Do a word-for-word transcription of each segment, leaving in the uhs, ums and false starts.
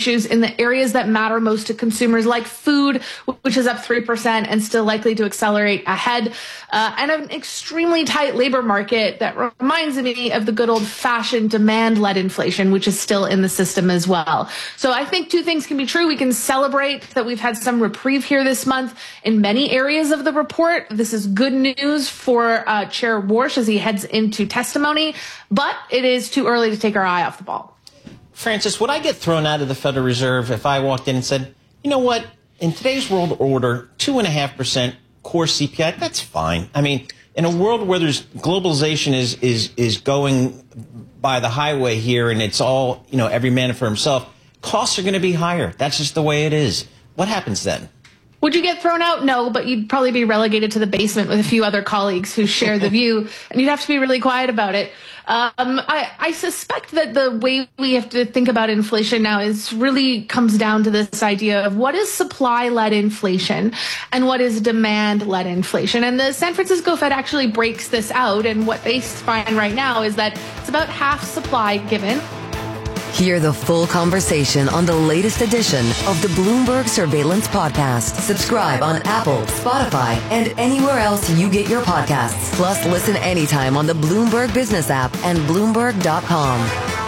issues in the areas that matter most to consumers, like food, which is up three percent and still likely to accelerate ahead, uh, and an extremely tight labor market that reminds me of the good old-fashioned demand-led inflation, which is still in the system as well. So I think two things can be true. We can celebrate that we've had some reprieve here this month in many areas of the report. This is good news for uh, Chair Warsh as he heads into testimony, but it is too early to take our eye off the ball. Francis, would I get thrown out of the Federal Reserve if I walked in and said, you know what, in today's world order, two point five percent core C P I, that's fine. I mean, in a world where there's globalization is is is going by the highway here and it's all, you know, every man for himself, costs are going to be higher. That's just the way it is. What happens then? Would you get thrown out? No, but you'd probably be relegated to the basement with a few other colleagues who share the view, and you'd have to be really quiet about it. Um, I, I suspect that the way we have to think about inflation now is really comes down to this idea of what is supply-led inflation and what is demand-led inflation. And the San Francisco Fed actually breaks this out, and what they find right now is that it's about half supply given. Hear the full conversation on the latest edition of the Bloomberg Surveillance Podcast. Subscribe on Apple, Spotify, and anywhere else you get your podcasts. Plus, listen anytime on the Bloomberg Business app and Bloomberg dot com.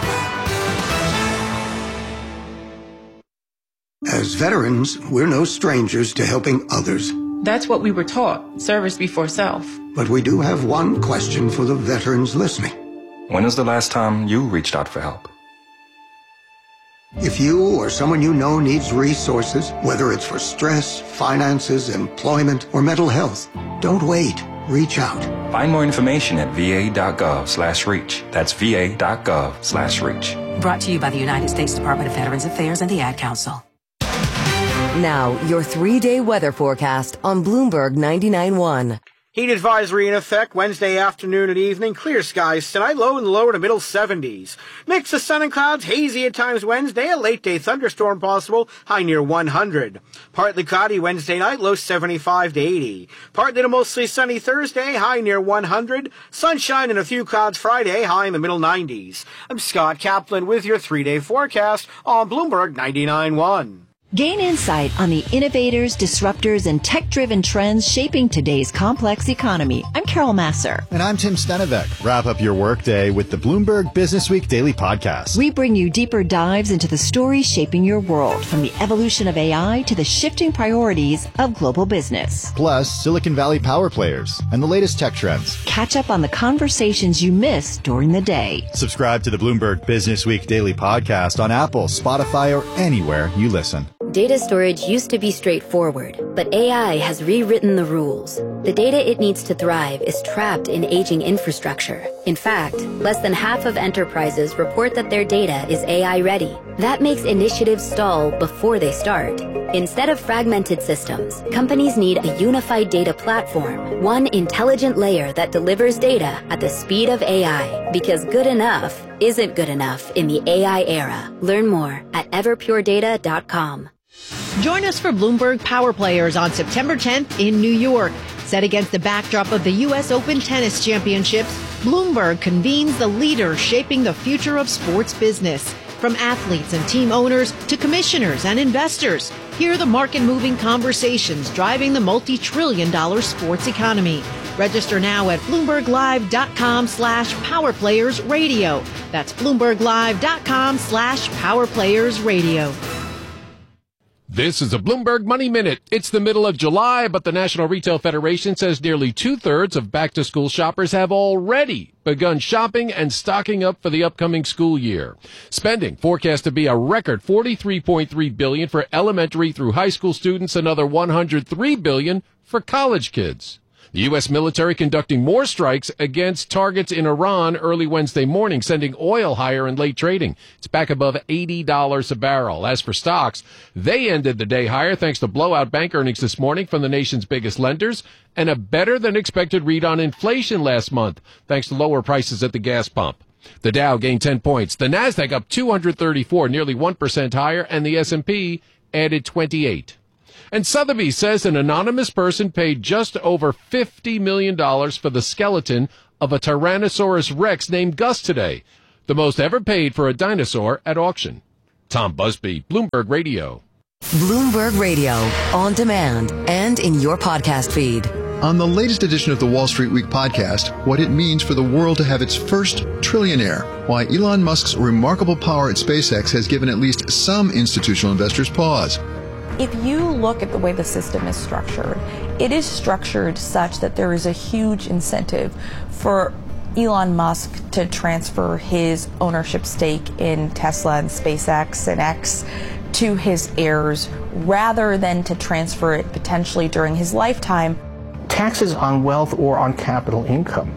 As veterans, we're no strangers to helping others. That's what we were taught, service before self. But we do have one question for the veterans listening. When was the last time you reached out for help? If you or someone you know needs resources, whether it's for stress, finances, employment, or mental health, don't wait. Reach out. Find more information at va.gov slash reach. That's va.gov slash reach. Brought to you by the United States Department of Veterans Affairs and the Ad Council. Now, your three-day weather forecast on Bloomberg ninety-nine point one. Heat advisory in effect Wednesday afternoon and evening. Clear skies tonight, low in the lower to middle seventies. Mix of sun and clouds, hazy at times Wednesday. A late-day thunderstorm possible, high near one hundred. Partly cloudy Wednesday night, low seventy-five to eighty. Partly to mostly sunny Thursday, high near one hundred. Sunshine and a few clouds Friday, high in the middle nineties. I'm Scott Kaplan with your three-day forecast on Bloomberg ninety-nine point one. Gain insight on the innovators, disruptors, and tech-driven trends shaping today's complex economy. I'm Carol Masser. And I'm Tim Stenevec. Wrap up your workday with the Bloomberg Businessweek Daily Podcast. We bring you deeper dives into the stories shaping your world, from the evolution of A I to the shifting priorities of global business. Plus, Silicon Valley power players and the latest tech trends. Catch up on the conversations you missed during the day. Subscribe to the Bloomberg Businessweek Daily Podcast on Apple, Spotify, or anywhere you listen. Data storage used to be straightforward, but A I has rewritten the rules. The data it needs to thrive is trapped in aging infrastructure. In fact, less than half of enterprises report that their data is A I ready. That makes initiatives stall before they start. Instead of fragmented systems, companies need a unified data platform, one intelligent layer that delivers data at the speed of A I, because good enough isn't good enough in the A I era. Learn more at everpure data dot com. Join us for Bloomberg Power Players on September tenth in New York. Set against the backdrop of the U S Open Tennis Championships, Bloomberg convenes the leaders shaping the future of sports business. From athletes and team owners to commissioners and investors, hear the market-moving conversations driving the multi-trillion dollar sports economy. Register now at bloomberglive.com slash powerplayersradio. That's bloomberglive.com slash powerplayersradio. This is a Bloomberg Money Minute. It's the middle of July, but the National Retail Federation says nearly two-thirds of back-to-school shoppers have already begun shopping and stocking up for the upcoming school year. Spending forecast to be a record forty-three point three billion dollars for elementary through high school students, another one hundred three billion dollars for college kids. The U S military conducting more strikes against targets in Iran early Wednesday morning, sending oil higher in late trading. It's back above eighty dollars a barrel. As for stocks, they ended the day higher thanks to blowout bank earnings this morning from the nation's biggest lenders and a better-than-expected read on inflation last month, thanks to lower prices at the gas pump. The Dow gained ten points. The Nasdaq up two hundred thirty-four, nearly one percent higher, and the S and P added twenty-eight. And Sotheby's says an anonymous person paid just over fifty million dollars for the skeleton of a Tyrannosaurus Rex named Gus today, the most ever paid for a dinosaur at auction. Tom Busby, Bloomberg Radio. Bloomberg Radio, on demand and in your podcast feed. On the latest edition of the Wall Street Week podcast, what it means for the world to have its first trillionaire, why Elon Musk's remarkable power at SpaceX has given at least some institutional investors pause. If you look at the way the system is structured, it is structured such that there is a huge incentive for Elon Musk to transfer his ownership stake in Tesla and SpaceX and X to his heirs rather than to transfer it potentially during his lifetime. Taxes on wealth or on capital income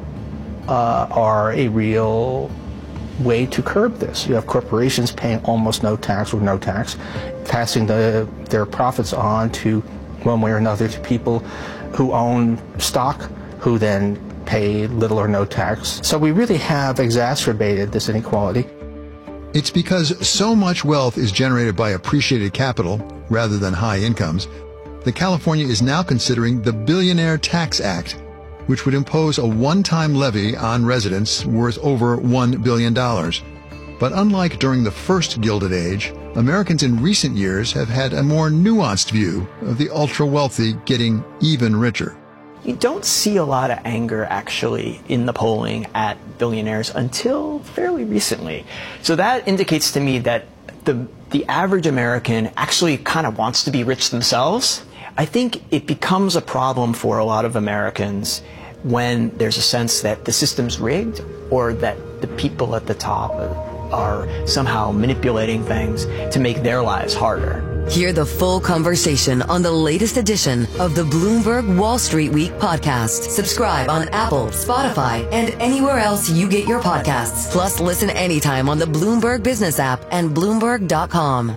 uh, are a real way to curb this. You have corporations paying almost no tax or no tax, passing the, their profits on to one way or another to people who own stock, who then pay little or no tax. So we really have exacerbated this inequality. It's because so much wealth is generated by appreciated capital rather than high incomes that California is now considering the Billionaire Tax Act, which would impose a one-time levy on residents worth over one billion dollars. But unlike during the first Gilded Age, Americans in recent years have had a more nuanced view of the ultra-wealthy getting even richer. You don't see a lot of anger actually in the polling at billionaires until fairly recently. So that indicates to me that the the average American actually kind of wants to be rich themselves. I think it becomes a problem for a lot of Americans when there's a sense that the system's rigged or that the people at the top are somehow manipulating things to make their lives harder. Hear the full conversation on the latest edition of the Bloomberg Wall Street Week podcast. Subscribe on Apple, Spotify, and anywhere else you get your podcasts. Plus, listen anytime on the Bloomberg Business app and Bloomberg dot com.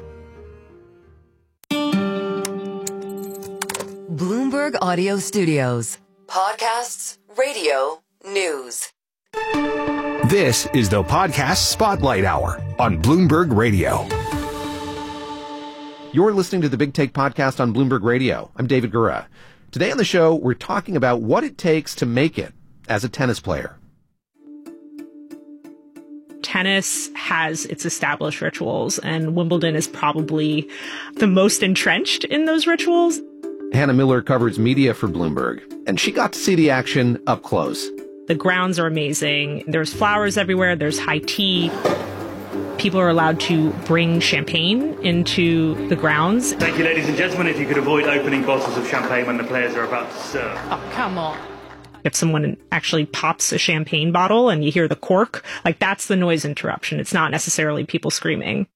Bloomberg Audio Studios. Podcasts, radio, news. This is the Podcast Spotlight Hour on Bloomberg Radio. You're listening to the Big Take podcast on Bloomberg Radio. I'm David Gura. Today on the show, we're talking about what it takes to make it as a tennis player. Tennis has its established rituals, and Wimbledon is probably the most entrenched in those rituals. Hannah Miller covers media for Bloomberg, and she got to see the action up close. The grounds are amazing. There's flowers everywhere. There's high tea. People are allowed to bring champagne into the grounds. Thank you, ladies and gentlemen. If you could avoid opening bottles of champagne when the players are about to serve. Oh, come on. If someone actually pops a champagne bottle and you hear the cork, like that's the noise interruption. It's not necessarily people screaming.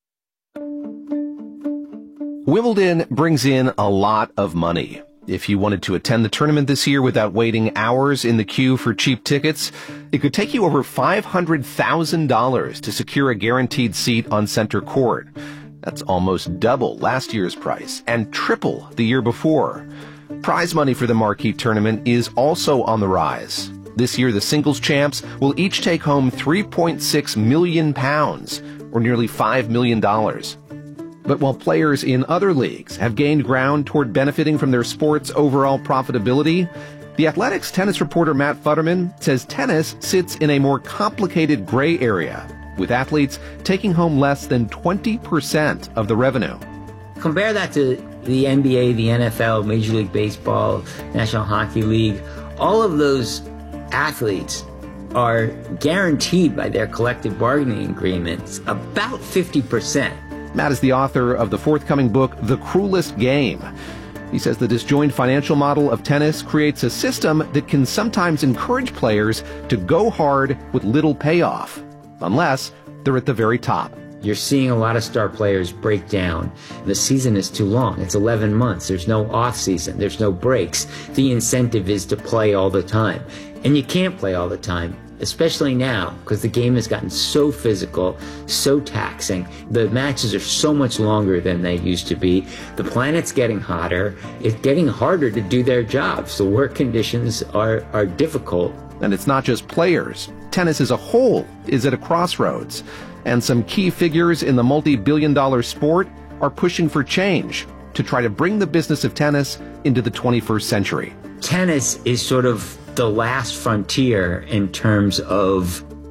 Wimbledon brings in a lot of money. If you wanted to attend the tournament this year without waiting hours in the queue for cheap tickets, it could take you over five hundred thousand dollars to secure a guaranteed seat on center court. That's almost double last year's price and triple the year before. Prize money for the marquee tournament is also on the rise. This year, the singles champs will each take home three point six million pounds, or nearly five million dollars. But while players in other leagues have gained ground toward benefiting from their sport's overall profitability, The Athletic's tennis reporter Matt Futterman says tennis sits in a more complicated gray area, with athletes taking home less than twenty percent of the revenue. Compare that to the N B A, the N F L, Major League Baseball, National Hockey League. All of those athletes are guaranteed by their collective bargaining agreements about fifty percent. Matt is the author of the forthcoming book, The Cruelest Game. He says the disjointed financial model of tennis creates a system that can sometimes encourage players to go hard with little payoff, unless they're at the very top. You're seeing a lot of star players break down. The season is too long. It's eleven months. There's no off season. There's no breaks. The incentive is to play all the time. And you can't play all the time, especially now, because the game has gotten so physical, so taxing. The matches are so much longer than they used to be. The planet's getting hotter. It's getting harder to do their jobs. The work conditions are, are difficult. And it's not just players. Tennis as a whole is at a crossroads. And some key figures in the multi-billion dollar sport are pushing for change to try to bring the business of tennis into the twenty-first century. Tennis is sort of the last frontier in terms of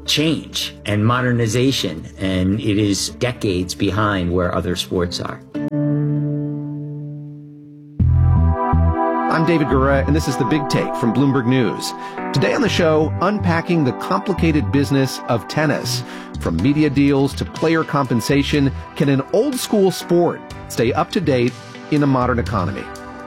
change and modernization, and it is decades behind where other sports are. I'm David Gura, and this is The Big Take from Bloomberg News. Today on the show, unpacking the complicated business of tennis. From media deals to player compensation, can an old-school sport stay up to date in a modern economy?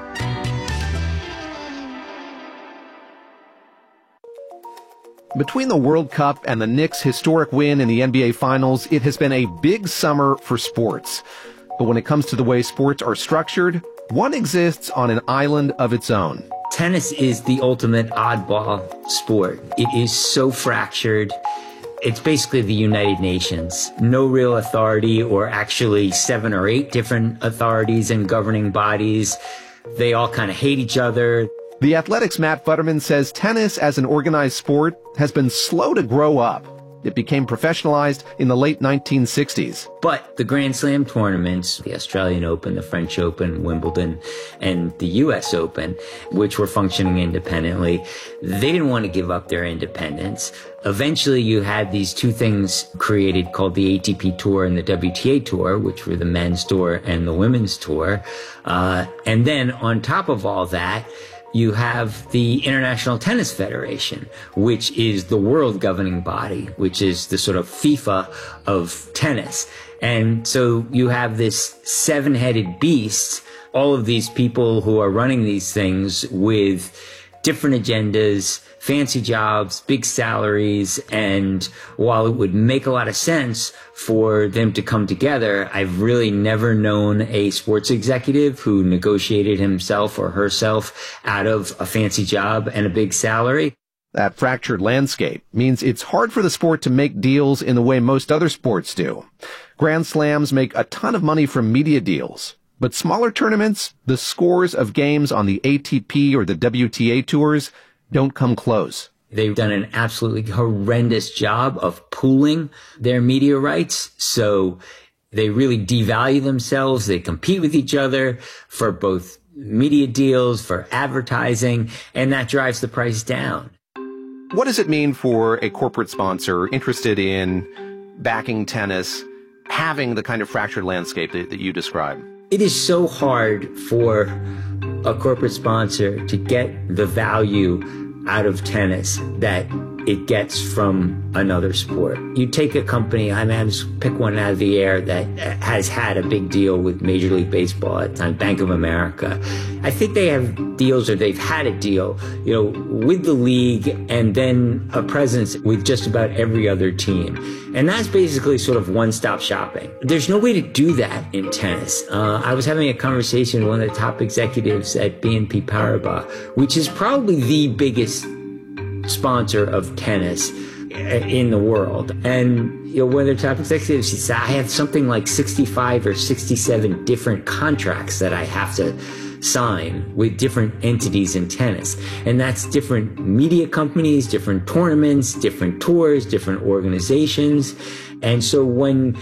Between the World Cup and the Knicks' historic win in the N B A Finals, it has been a big summer for sports. But when it comes to the way sports are structured, one exists on an island of its own. Tennis is the ultimate oddball sport. It is so fractured. It's basically the United Nations. No real authority, or actually seven or eight different authorities and governing bodies. They all kind of hate each other. The Athletic's Matt Futterman says tennis as an organized sport has been slow to grow up. It became professionalized in the late nineteen sixties. But the Grand Slam tournaments, the Australian Open, the French Open, Wimbledon, and the U S Open, which were functioning independently, they didn't want to give up their independence. Eventually, you had these two things created called the A T P Tour and the W T A Tour, which were the men's tour and the women's tour. Uh, and then on top of all that, you have the International Tennis Federation, which is the world governing body, which is the sort of FIFA of tennis. And so you have this seven-headed beast, all of these people who are running these things with different agendas, fancy jobs, big salaries, and while it would make a lot of sense for them to come together, I've really never known a sports executive who negotiated himself or herself out of a fancy job and a big salary. That fractured landscape means it's hard for the sport to make deals in the way most other sports do. Grand Slams make a ton of money from media deals. But smaller tournaments, the scores of games on the A T P or the W T A tours don't come close. They've done an absolutely horrendous job of pooling their media rights. So they really devalue themselves. They compete with each other for both media deals, for advertising, and that drives the price down. What does it mean for a corporate sponsor interested in backing tennis, having the kind of fractured landscape that, that you describe? It is so hard for a corporate sponsor to get the value out of tennis that it gets from another sport. You take a company, I mean, I just pick one out of the air that has had a big deal with Major League Baseball at the time, Bank of America. I think they have deals, or they've had a deal, you know, with the league, and then a presence with just about every other team. And that's basically sort of one-stop shopping. There's no way to do that in tennis. Uh, I was having a conversation with one of the top executives at B N P Paribas, which is probably the biggest sponsor of tennis in the world. And, you know, one of the top executives, he said, I have something like sixty-five or sixty-seven different contracts that I have to sign with different entities in tennis. And that's different media companies, different tournaments, different tours, different organizations. And so when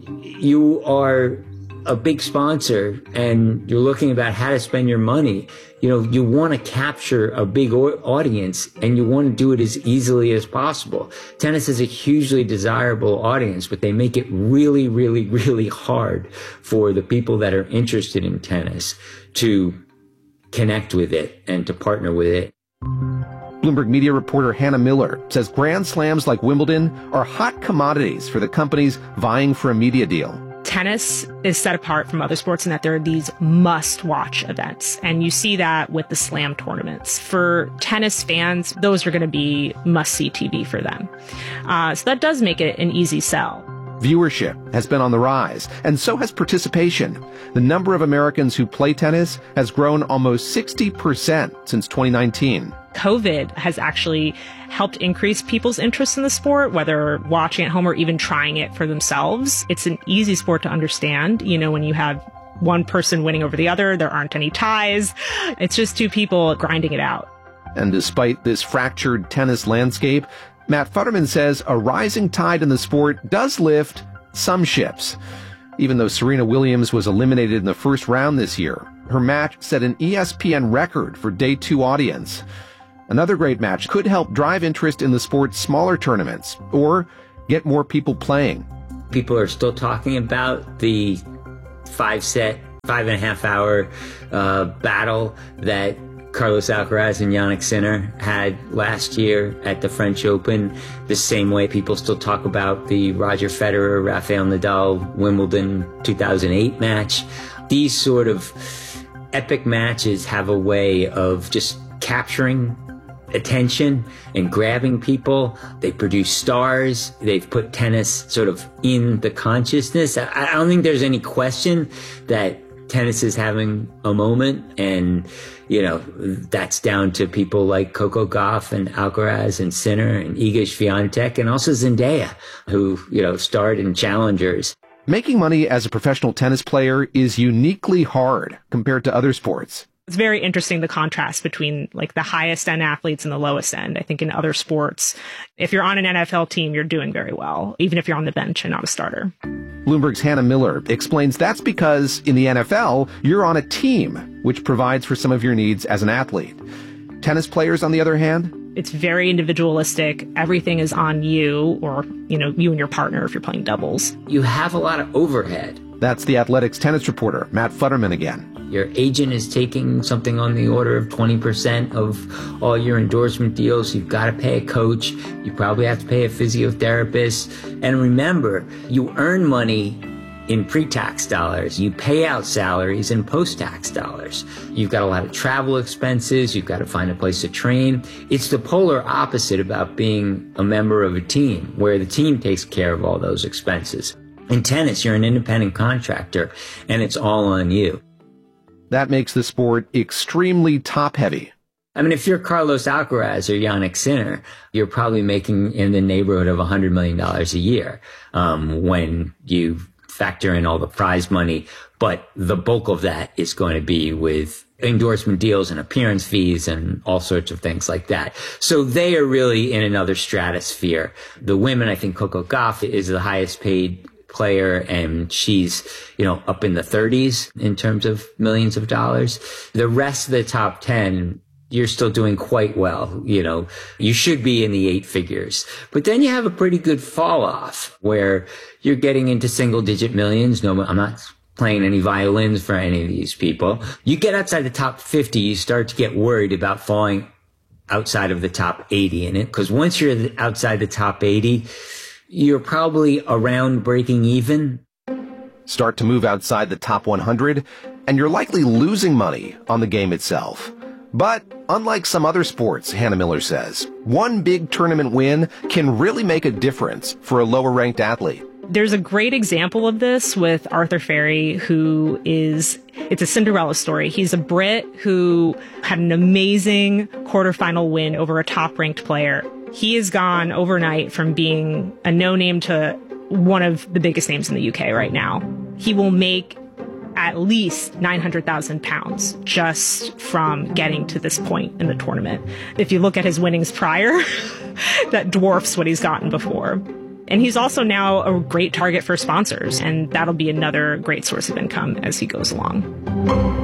you are a big sponsor and you're looking about how to spend your money, you know, you want to capture a big audience and you want to do it as easily as possible. Tennis is a hugely desirable audience, but they make it really, really, really hard for the people that are interested in tennis to connect with it and to partner with it. Bloomberg media reporter Hannah Miller says Grand Slams like Wimbledon are hot commodities for the companies vying for a media deal. Tennis is set apart from other sports in that there are these must-watch events. And you see that with the slam tournaments. For tennis fans, those are going to be must-see T V for them. Uh, so that does make it an easy sell. Viewership has been on the rise, and so has participation. The number of Americans who play tennis has grown almost sixty percent since twenty nineteen. COVID has actually helped increase people's interest in the sport, whether watching at home or even trying it for themselves. It's an easy sport to understand. You know, when you have one person winning over the other, there aren't any ties. It's just two people grinding it out. And despite this fractured tennis landscape, Matt Futterman says a rising tide in the sport does lift some ships. Even though Serena Williams was eliminated in the first round this year, her match set an E S P N record for day two audience. Another great match could help drive interest in the sport's smaller tournaments or get more people playing. People are still talking about the five-set, five and a half hour uh, battle that Carlos Alcaraz and Jannik Sinner had last year at the French Open, the same way people still talk about the Roger Federer, Rafael Nadal, Wimbledon two thousand eight match. These sort of epic matches have a way of just capturing attention and grabbing people. They produce stars. They've put tennis sort of in the consciousness. I, I don't think there's any question that tennis is having a moment, and you know that's down to people like Coco Gauff and Alcaraz and Sinner and Iga Swiatek and also Zendaya, who you know starred in challengers. Making money as a professional tennis player is uniquely hard compared to other sports. It's very interesting, the contrast between like the highest end athletes and the lowest end. I think in other sports, if you're on an N F L team, you're doing very well, even if you're on the bench and not a starter. Bloomberg's Hannah Miller explains that's because in the N F L, you're on a team, which provides for some of your needs as an athlete. Tennis players, on the other hand, it's very individualistic. Everything is on you, or, you know, you and your partner if you're playing doubles. You have a lot of overhead. That's the Athletics tennis reporter, Matt Futterman again. Your agent is taking something on the order of twenty percent of all your endorsement deals. You've got to pay a coach. You probably have to pay a physiotherapist. And remember, you earn money in pre-tax dollars. You pay out salaries in post-tax dollars. You've got a lot of travel expenses. You've got to find a place to train. It's the polar opposite about being a member of a team, where the team takes care of all those expenses. In tennis, you're an independent contractor, and it's all on you. That makes the sport extremely top-heavy. I mean, if you're Carlos Alcaraz or Jannik Sinner, you're probably making in the neighborhood of one hundred million dollars a year um, when you factor in all the prize money. But the bulk of that is going to be with endorsement deals and appearance fees and all sorts of things like that. So they are really in another stratosphere. The women, I think Coco Gauff is the highest paid player, and she's, you know, up in the thirties in terms of millions of dollars. The rest of the top ten, you're still doing quite well. You know, you should be in the eight figures, but then you have a pretty good fall off where you're getting into single digit millions. No, I'm not playing any violins for any of these people. You get outside the top fifty, you start to get worried about falling outside of the top eighty in it. Because once you're outside the top eighty, you're probably around breaking even. Start to move outside the top one hundred, and you're likely losing money on the game itself. But unlike some other sports, Hannah Miller says, one big tournament win can really make a difference for a lower-ranked athlete. There's a great example of this with Arthur Ferry, who is, it's a Cinderella story. He's a Brit who had an amazing quarterfinal win over a top-ranked player. He has gone overnight from being a no-name to one of the biggest names in the U K right now. He will make at least nine hundred thousand pounds just from getting to this point in the tournament. If you look at his winnings prior, that dwarfs what he's gotten before. And he's also now a great target for sponsors, and that'll be another great source of income as he goes along.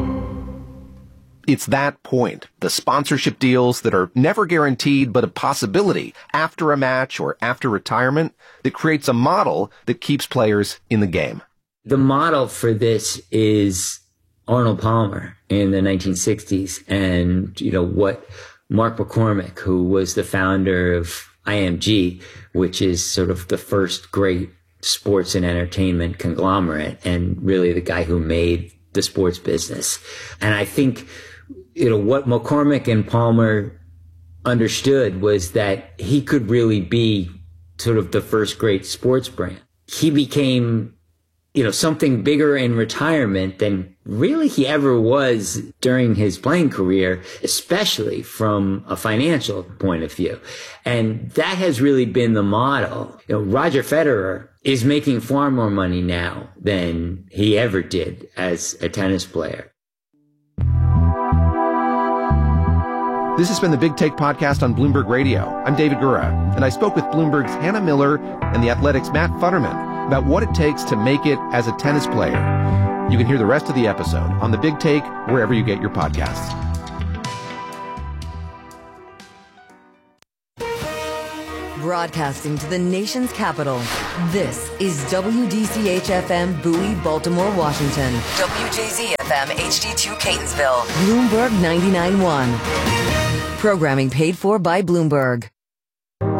It's that point, the sponsorship deals that are never guaranteed but a possibility after a match or after retirement, that creates a model that keeps players in the game. The model for this is Arnold Palmer in the nineteen sixties, and you know what Mark McCormick, who was the founder of I M G, which is sort of the first great sports and entertainment conglomerate, and really the guy who made the sports business. And I think, you know, what McCormick and Palmer understood was that he could really be sort of the first great sports brand. He became, you know, something bigger in retirement than really he ever was during his playing career, especially from a financial point of view. And that has really been the model. You know, Roger Federer is making far more money now than he ever did as a tennis player. This has been the Big Take podcast on Bloomberg Radio. I'm David Gura, and I spoke with Bloomberg's Hannah Miller and the Athletics' Matt Futterman about what it takes to make it as a tennis player. You can hear the rest of the episode on the Big Take wherever you get your podcasts. Broadcasting to the nation's capital, this is W D C H F M Bowie, Baltimore, Washington. W J Z F M H D two Catonsville. Bloomberg ninety-nine point one. Programming paid for by Bloomberg.